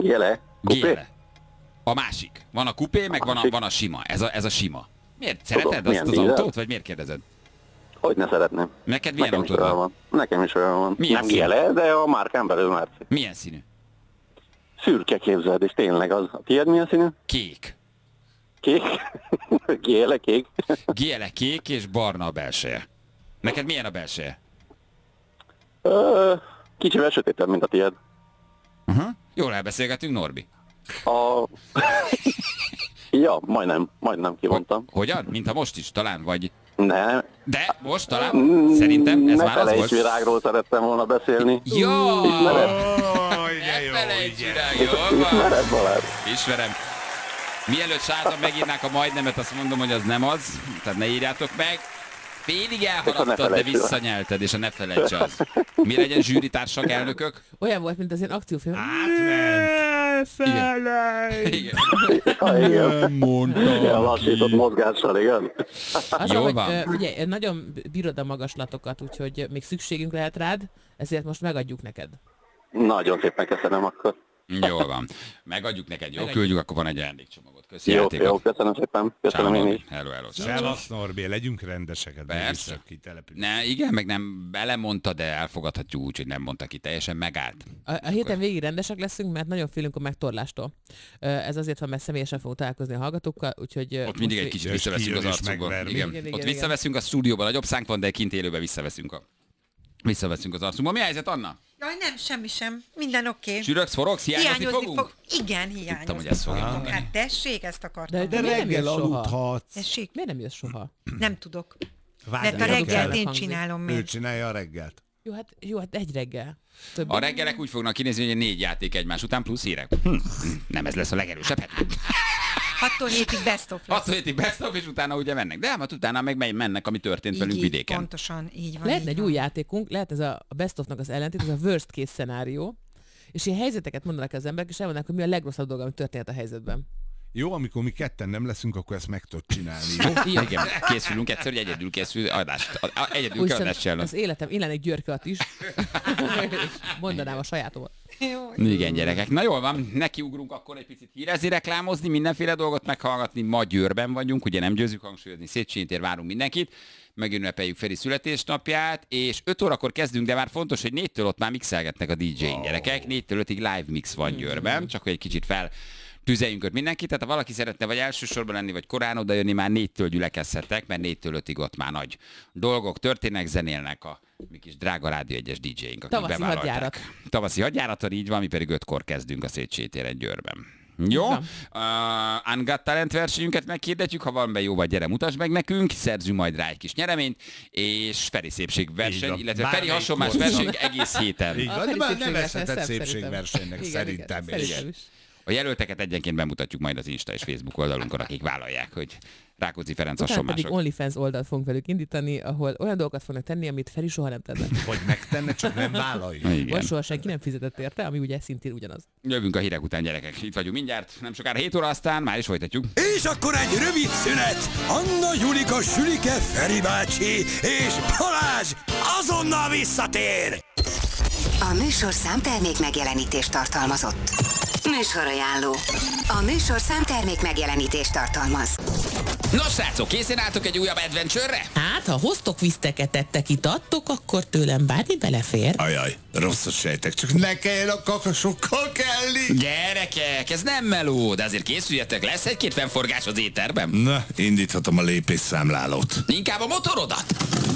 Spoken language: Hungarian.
Géle. Kupé? Géle. A másik. Van a kupé, meg van a sima. Ez a sima. Miért szereted azt az autót, vagy miért kérdezed? Hogy ne szeretném. Neked milyen autód van? Nekem is olyan van. Milyen nem színű? Géle, de a márkán belül Merci. Milyen színű? Szürke, képzeld, és tényleg az. A tiéd milyen színű? Kék. Kék? Géle, kék? Géle kék és barna a belseje. Neked milyen a belseje? Kicsivel sötétebb, mint a tiéd. Jól elbeszélgetünk, Norbi. Ja, majdnem kimondtam. Hogyan? Mintha most is, talán, vagy... Ne. De most talán? Szerintem ez ne már az felejts volt. virágról szerettem volna beszélni. Jó! Ismered? Ne felejts virág, jól van. Ismered, Balázs? Ismerem. Mielőtt sártan megírnák a majdnemet, azt mondom, hogy az nem az. Tehát ne írjátok meg. Félig elhaladtad, de visszanyelted, és a ne felejts az. Mi legyen zsűritársak, elnökök? Olyan volt, mint az ilyen akciófilm. Igen. Igen. Mondtam. Ilyen lassított mozgással, igen. Az, Jól hogy van. ugye, nagyon bírod a magaslatokat, úgyhogy még szükségünk lehet rád, ezért most megadjuk neked. Nagyon szépen köszönöm akkor. Jól van. Megadjuk neked, jó? Küldjük, akkor van egy ajándékcsomagot. Köszi Jó, játékot. köszönöm szépen. Köszönöm én is. Hello. Szevasz, Norbi, legyünk rendeseket. Persze. Csak kitelepülünk. Ne, igen, meg nem belemondta, de elfogadhatjuk úgy, hogy nem mondta ki, teljesen megállt. A héten végig rendesek leszünk, mert nagyon félünk a megtorlástól. Ez azért van, mert személyesen fogunk találkozni a hallgatókkal, úgyhogy... Ott mindig egy kicsit visszaveszünk az arcunkból. Igen. Ott visszaveszünk, a stúdióban nagyobb szánk van, de kint élőben visszaveszünk az arcunkból. Mi a helyzet, Anna? Jaj, nem, semmi sem. Minden oké. Süröksz, forogsz, hiányozni fogunk? Igen, hiányozni. Tudtam, hogy ez fog mondani. Hát tessék, ezt akartam. De miért nem reggel jössz soha? aludhatsz. Tessék, Miért nem jössz soha? nem tudok. Várj, Mert a nem reggelt kell. én csinálom Ő még. csinálja a reggelt. Jó, hát egy reggel. Több. A reggelek úgy fognak kinézni, hogy 4 játék egymás után plusz hírek. Nem ez lesz a legerősebb. 6-tól 7-ig best of lesz. 6 hétig best of, és utána ugye mennek. De hát utána meg mennek, ami történt velünk Így, vidéken. pontosan, így van. Lehetne így egy van. új játékunk, lehet ez a best of-nak az ellentét, ez a worst case szenárió, és ilyen helyzeteket mondanak az emberek, és elmondanak, hogy mi a legrosszabb dolog, ami történt a helyzetben. Jó, amikor mi ketten nem leszünk, akkor ezt meg tudod csinálni. Jó? Igen, készülünk egyszer, hogy egyedül készül adást. Egyedül kell Úgyhogy adást csinálni. az életem illenek Györköt is, és mondanám a sajátomat. Jó. Igen, gyerekek. Na jól van, nekiugrunk akkor egy picit hírezni, reklámozni, mindenféle dolgot meghallgatni. Ma Győrben vagyunk, ugye nem győzzük hangsúlyozni, Széchenyi tér, várunk mindenkit. Megünnepeljük Feri születésnapját, és 5 órakor kezdünk, de már fontos, hogy 4-től ott már mixelgetnek a DJ-n, gyerekek. 4-től 5-ig live mix van Győrben, csak hogy egy kicsit tüzeljünk őt mindenkit, tehát ha valaki szeretne vagy elsősorban lenni, vagy korán odajönni, már 4-től gyülekezhettek, mert 4-től 5-ig ott már nagy dolgok történnek, zenélnek a mi kis drága Rádió 1-es DJ-nk, akik Tavaszi bevállalták. hadjárat. Tavaszi hadjáraton, így van, mi pedig 5-kor kezdünk a Széchenyi téren Győrben. Jó? Ungot Talent versenyünket meghirdetjük, ha van be jó vagy, gyere, mutasd meg nekünk, szerzünk majd rá egy kis nyereményt, és Feri szépségverseny, illetve Feri hasonlás verseny egész héten. Így van, de Feri már szépségverseny, nevezheted szebb szépségversenynek Igen, szerintem. szerintem is. A jelölteket egyenként bemutatjuk majd az Insta és Facebook oldalunkon, akik vállalják, hogy Rákóczi Ferenc Utána pedig hasonlások. OnlyFans oldalt fogunk velük indítani, ahol olyan dolgokat fognak tenni, amit Feri soha nem tenne. Hogy megtenne, csak nem vállalja. Vagy Igen. soha senki nem fizetett érte, ami ugye szintén ugyanaz. Jövünk a hírek után, gyerekek. Itt vagyunk mindjárt, nem sokára 7 óra, aztán már is folytatjuk. És akkor egy rövid szünet. Anna, Julika, Sülike, Feri bácsi és Balázs azonnal visszatér. A műsor számtermék megjelenítést tartalmazott. Műsorajánló. A műsor számtermék megjelenítést tartalmaz. Nos, srácok, készen álltok egy újabb adventure-re? Hát, ha hoztok viszteketettek, itt adtok, akkor tőlem bármi belefér. Ajaj, rosszat sejtek, csak ne kelljen a kakasokkal kelni. Gyerekek, ez nem meló, de azért készüljetek, lesz egy-két fennforgás az éterben. Na, indíthatom a lépésszámlálót. Inkább a motorodat.